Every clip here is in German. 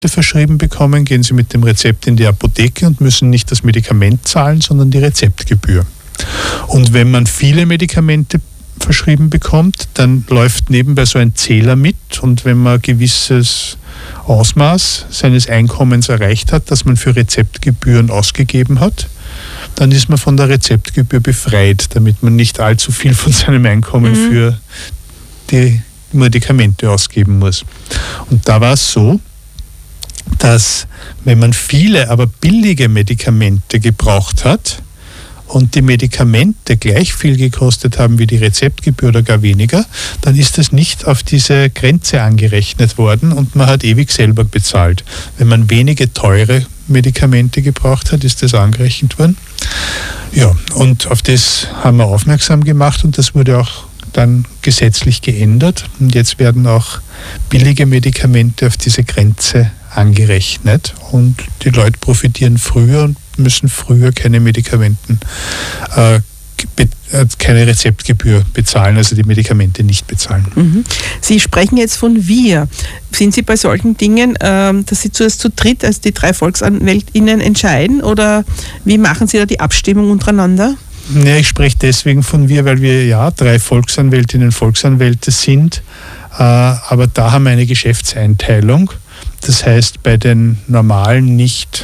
verschrieben bekommen, gehen sie mit dem Rezept in die Apotheke und müssen nicht das Medikament zahlen, sondern die Rezeptgebühr. Und wenn man viele Medikamente verschrieben bekommt, dann läuft nebenbei so ein Zähler mit, und wenn man ein gewisses Ausmaß seines Einkommens erreicht hat, das man für Rezeptgebühren ausgegeben hat, dann ist man von der Rezeptgebühr befreit, damit man nicht allzu viel von seinem Einkommen für die Medikamente ausgeben muss. Und da war es so, dass wenn man viele, aber billige Medikamente gebraucht hat und die Medikamente gleich viel gekostet haben wie die Rezeptgebühr oder gar weniger, dann ist das nicht auf diese Grenze angerechnet worden und man hat ewig selber bezahlt. Wenn man wenige teure Medikamente gebraucht hat, ist das angerechnet worden. Ja, und auf das haben wir aufmerksam gemacht und das wurde auch dann gesetzlich geändert. Und jetzt werden auch billige Medikamente auf diese Grenze angerechnet und die Leute profitieren früher und müssen früher keine keine Rezeptgebühr bezahlen, also die Medikamente nicht bezahlen. Sie sprechen jetzt von wir. Sind Sie bei solchen Dingen, dass Sie zuerst zu dritt als die 3 VolksanwältInnen entscheiden, oder wie machen Sie da die Abstimmung untereinander? Ja, ich spreche deswegen von wir, weil wir ja 3 Volksanwältinnen, Volksanwälte sind, aber da haben wir eine Geschäftseinteilung. Das heißt, bei den normalen, nicht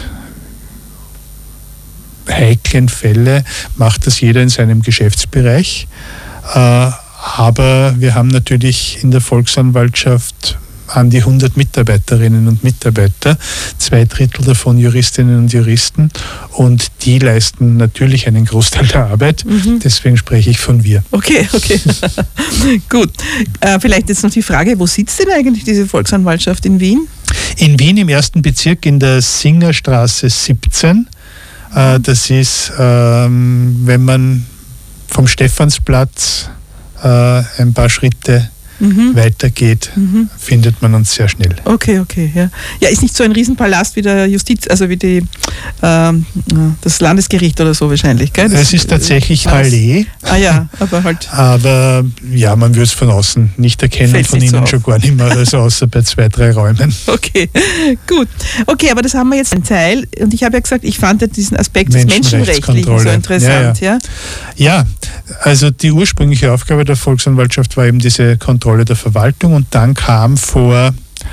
heiklen Fällen macht das jeder in seinem Geschäftsbereich. Aber wir haben natürlich in der Volksanwaltschaft an die 100 Mitarbeiterinnen und Mitarbeiter, 2/3 davon Juristinnen und Juristen, und die leisten natürlich einen Großteil der Arbeit. Deswegen spreche ich von wir. Okay. Gut. Vielleicht jetzt noch die Frage, wo sitzt denn eigentlich diese Volksanwaltschaft in Wien? In Wien im 1. Bezirk in der Singerstraße 17. Das ist, wenn man vom Stephansplatz ein paar Schritte weitergeht, findet man uns sehr schnell. Okay, ja. Ja, ist nicht so ein Riesenpalast wie der Justiz, also wie das Landesgericht oder so wahrscheinlich, gell? Es ist tatsächlich Palais. Ja, aber halt. Aber ja, man würde es von außen nicht erkennen, von innen so schon gar nicht mehr, also außer bei 2, 3 Räumen. Okay, gut. Okay, aber das haben wir jetzt einen Teil, und ich habe ja gesagt, ich fand ja diesen Aspekt des Menschenrechtlichen so interessant. Ja, also die ursprüngliche Aufgabe der Volksanwaltschaft war eben diese Kontrolle der Verwaltung, und dann kam vor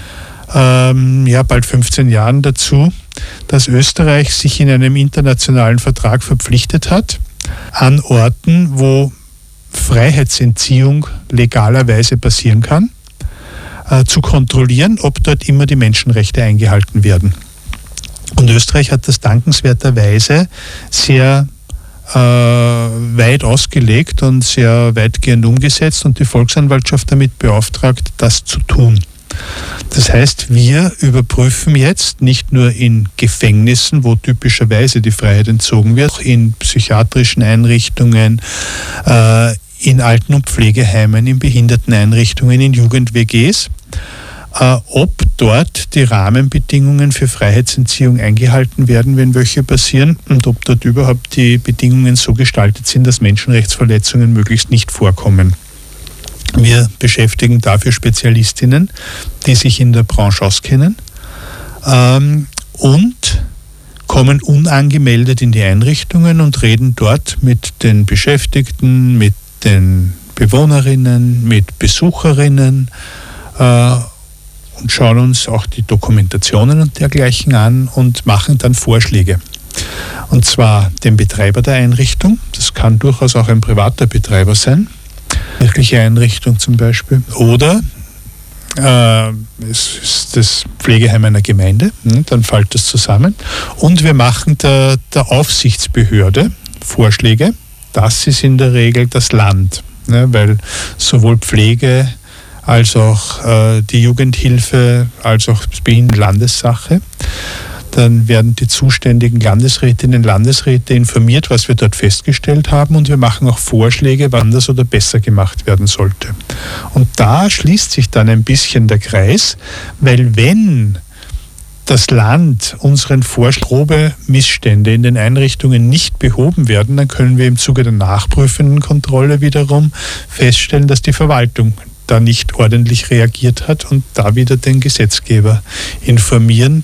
bald 15 Jahren dazu, dass Österreich sich in einem internationalen Vertrag verpflichtet hat, an Orten, wo Freiheitsentziehung legalerweise passieren kann, zu kontrollieren, ob dort immer die Menschenrechte eingehalten werden. Und Österreich hat das dankenswerterweise sehr weit ausgelegt und sehr weitgehend umgesetzt und die Volksanwaltschaft damit beauftragt, das zu tun. Das heißt, wir überprüfen jetzt nicht nur in Gefängnissen, wo typischerweise die Freiheit entzogen wird, auch in psychiatrischen Einrichtungen, in Alten- und Pflegeheimen, in Behinderteneinrichtungen, in Jugend-WGs, ob dort die Rahmenbedingungen für Freiheitsentziehung eingehalten werden, wenn welche passieren, und ob dort überhaupt die Bedingungen so gestaltet sind, dass Menschenrechtsverletzungen möglichst nicht vorkommen. Wir beschäftigen dafür Spezialistinnen, die sich in der Branche auskennen, und kommen unangemeldet in die Einrichtungen und reden dort mit den Beschäftigten, mit den Bewohnerinnen, mit Besucherinnen, und schauen uns auch die Dokumentationen und dergleichen an und machen dann Vorschläge. Und zwar dem Betreiber der Einrichtung, das kann durchaus auch ein privater Betreiber sein, kirchliche Einrichtung zum Beispiel, oder es ist das Pflegeheim einer Gemeinde, dann fällt das zusammen. Und wir machen der Aufsichtsbehörde Vorschläge, das ist in der Regel das Land, weil sowohl Pflege als auch die Jugendhilfe, als auch das Behinderten Landessache. Dann werden die zuständigen Landesrätinnen und Landesräte informiert, was wir dort festgestellt haben, und wir machen auch Vorschläge, wann das oder besser gemacht werden sollte. Und da schließt sich dann ein bisschen der Kreis, weil wenn das Land unseren Vorschlag, grobe Missstände in den Einrichtungen nicht behoben werden, dann können wir im Zuge der nachprüfenden Kontrolle wiederum feststellen, dass die Verwaltung da nicht ordentlich reagiert hat und da wieder den Gesetzgeber informieren,